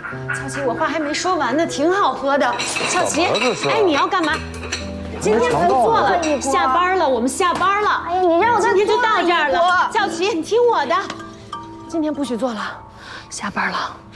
乔琪，我话还没说完呢，挺好喝的。乔琪，哎，你要干嘛？今天咱做了，下班了，我们下班了。哎呀，你让我今天就到这儿了。乔琪，你听我的，今天不许做了，下班了。